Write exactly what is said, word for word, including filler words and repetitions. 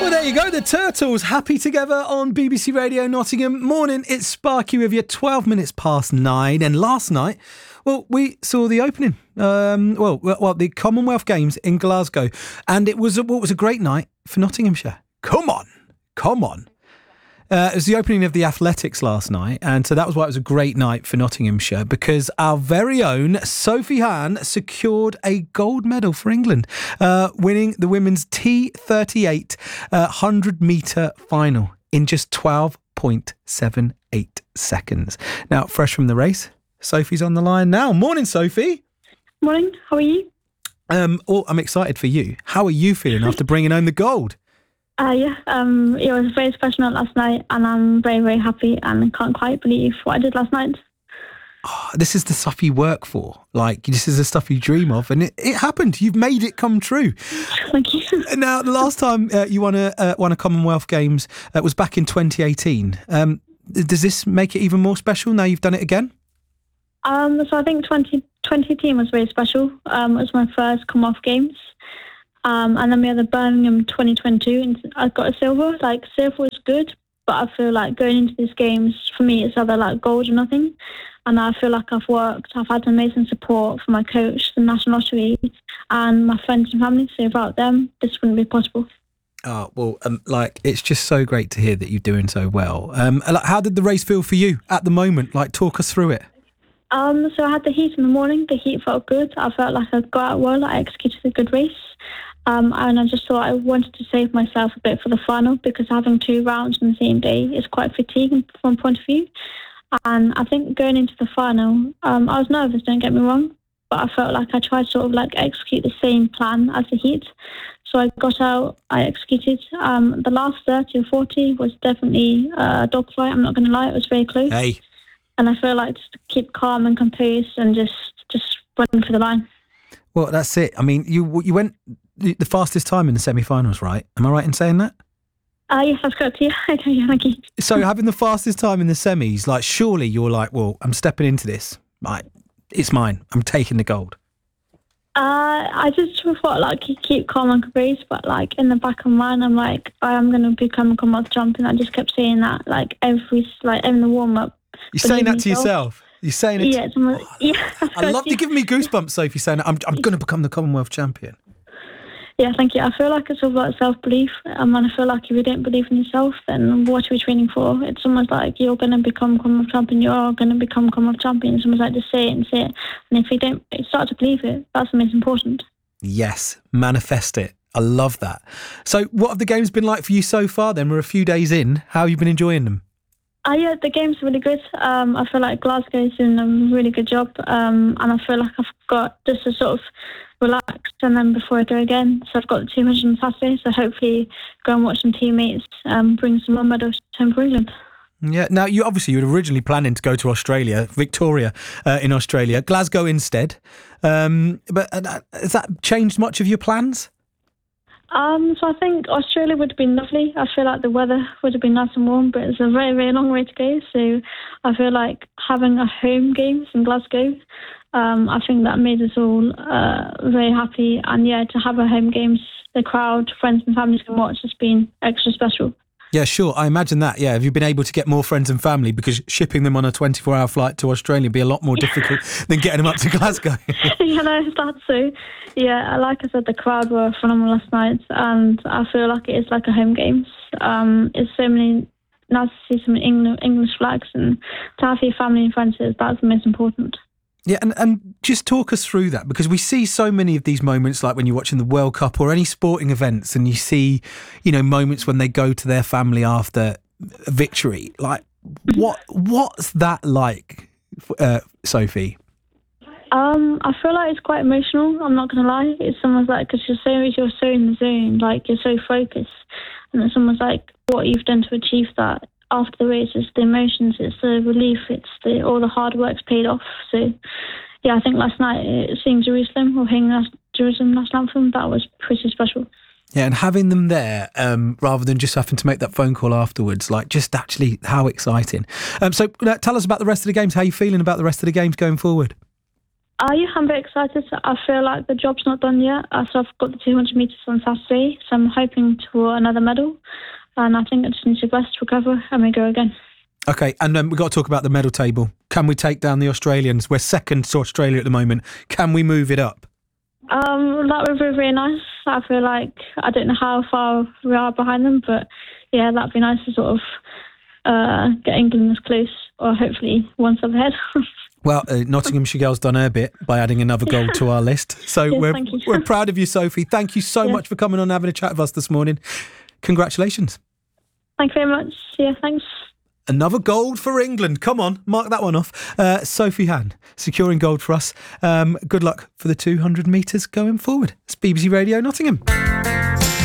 Well, there you go. The Turtles happy together on B B C Radio Nottingham. Morning, it's Sparky with you. twelve minutes past nine. And last night, well, we saw the opening. Um, well, well, the Commonwealth Games in Glasgow. And it was, a, well, it was a great night for Nottinghamshire. Come on. Come on. Uh, it was the opening of the athletics last night, and so that was why it was a great night for Nottinghamshire, because our very own Sophie Hahn secured a gold medal for England, uh, winning the women's T thirty-eight uh, one hundred metre final in just twelve point seven eight seconds. Now, fresh from the race, Sophie's on the line now. Morning, Sophie. Morning, how are you? Um, oh, I'm excited for you. How are you feeling after bringing home the gold? Uh, yeah, um, it was very special night last night, and I'm very, very happy, and I can't quite believe what I did last night. Oh, this is the stuff you work for. Like, this is the stuff you dream of, and it, it happened. You've made it come true. Thank you. Now, the last time uh, you won a uh, won a Commonwealth Games uh, was back in twenty eighteen. Um, does this make it even more special now you've done it again? Um, so I think twenty eighteen was very special. Um, it was my first Commonwealth Games. Um, and then we had the Birmingham twenty twenty-two, and I got a silver. Like, silver was good, but I feel like going into these games, for me, it's either like gold or nothing. And I feel like I've worked, I've had amazing support from my coach, the National Lottery, and my friends and family. So without them, this wouldn't be possible. Oh, well, um, like, it's just so great to hear that you're doing so well. Um, like, how did the race feel for you at the moment? Like, talk us through it. Um, so I had the heat in the morning. The heat felt good. I felt like I got out well. I executed a good race. Um, and I just thought I wanted to save myself a bit for the final, because having two rounds on the same day is quite fatiguing from one point of view. And I think going into the final, um, I was nervous, don't get me wrong, but I felt like I tried to sort of like execute the same plan as the heat. So I got out, I executed. Um, the last thirty or forty was definitely a dogfight, I'm not going to lie, it was very close. Hey. And I feel like just to keep calm and composed and just, just run for the line. Well, that's it. I mean, you you went the fastest time in the semi-finals, right? Am I right in saying that? Uh, yes, that's correct. Yeah, yeah, thank you. So having the fastest time in the semis, like, surely you're like, well, I'm stepping into this. Like, it's mine. I'm taking the gold. Uh, I just thought, like, keep calm and composed, but, like, in the back of my mind, I'm like, I am going to become a Commonwealth champion. I just kept saying that, like, every, like, in the warm-up. You're saying that to yourself? You're saying it? Yeah. To, my, yeah I love you giving me goosebumps, Sophie, saying I'm, I'm going to become the Commonwealth champion. Yeah, thank you. I feel like it's all about self-belief. Um, and I feel like if you don't believe in yourself, then what are we training for? It's almost like you're going to become Commonwealth champion, you're going to become Commonwealth champion. It's almost like just say it and say it. And if you don't start to believe it, that's the most important. Yes, manifest it. I love that. So what have the games been like for you so far then? We're a few days in. How have you been enjoying them? Uh, yeah, the game's really good. Um, I feel like Glasgow's doing a really good job. Um, and I feel like I've got just to sort of relax and then before I go again. So I've got the two hundred on Saturday, so hopefully go and watch some teammates, um, bring some more medals home for England. Yeah. Now, you obviously you were originally planning to go to Australia, Victoria uh, in Australia, Glasgow instead. Um, but uh, has that changed much of your plans? Um, so I think Australia would have been lovely. I feel like the weather would have been nice and warm, but it's a very, very long way to go. So I feel like having a home games in Glasgow, um, I think that made us all uh, very happy. And yeah, to have a home games, the crowd, friends and families can watch, has been extra special. Yeah, sure. I imagine that. Yeah. Have you been able to get more friends and family? Because shipping them on a twenty-four hour flight to Australia would be a lot more difficult than getting them up to Glasgow. Yeah, no, that's so. Yeah, like I said, the crowd were phenomenal last night, and I feel like it is like a home games. Um, it's so many, nice to see some English, English flags, and to have your family and friends, that's the most important. Yeah, and, and just talk us through that, because we see so many of these moments, like when you're watching the World Cup or any sporting events, and you see, you know, moments when they go to their family after a victory. Like, what what's that like, uh, Sophie? Um, I feel like it's quite emotional. I'm not going to lie. It's almost like, because you're so you're so in the zone, like you're so focused, and it's almost like what you've done to achieve that. After the race, it's the emotions, it's the relief, it's the all the hard work's paid off. So, yeah, I think last night it seeing Jerusalem or hearing Jerusalem national anthem, that was pretty special. Yeah, and having them there, um, rather than just having to make that phone call afterwards, like just actually how exciting. Um, so, uh, tell us about the rest of the games. How are you feeling about the rest of the games going forward? Uh, yeah, I'm very excited. I feel like the job's not done yet. Uh, so I've got the two hundred metres on Saturday, so I'm hoping for another medal. And I think I just need to rest, recover, and we go again. Okay, and um, we've got to talk about the medal table. Can we take down the Australians? We're second to Australia at the moment. Can we move it up? Um, that would be very nice. I feel like, I don't know how far we are behind them, but yeah, that'd be nice to sort of uh, get England as close, or hopefully one step ahead. Well, uh, Nottinghamshire Girls done her bit by adding another gold to our list. So yes, we're thank you. we're proud of you, Sophie. Thank you so yeah. much for coming on and having a chat with us this morning. Congratulations. Thank you very much. Yeah, thanks. Another gold for England. Come on, mark that one off. Uh, Sophie Han, securing gold for us. Um, good luck for the two hundred metres going forward. It's B B C Radio Nottingham.